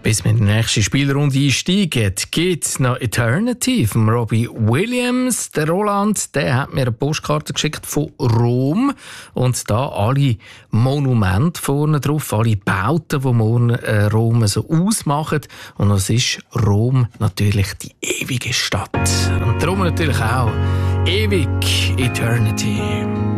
Bis wir in die nächste Spielrunde einsteigen, gibt es noch Eternity von Robbie Williams. Der Roland, der hat mir eine Postkarte geschickt von Rom. Und da alle Monumente vorne drauf, alle Bauten, die morgen Rom so ausmachen. Und es ist Rom natürlich die ewige Stadt. Und darum natürlich auch ewig Eternity.